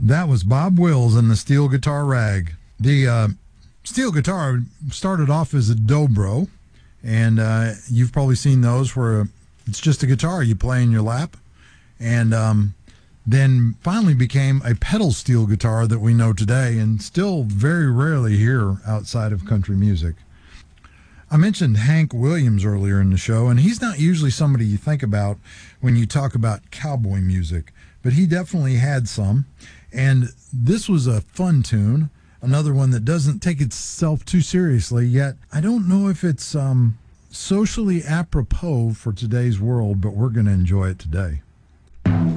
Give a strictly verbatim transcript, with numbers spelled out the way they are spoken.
That was Bob Wills and the steel guitar rag. The uh, steel guitar started off as a dobro, and uh, you've probably seen those where it's just a guitar you play in your lap, and um, then finally became a pedal steel guitar that we know today and still very rarely hear outside of country music. I mentioned Hank Williams earlier in the show, and he's not usually somebody you think about when you talk about cowboy music, but he definitely had some. And this was a fun tune, another one that doesn't take itself too seriously, yet I don't know if it's um, socially apropos for today's world, but we're going to enjoy it today.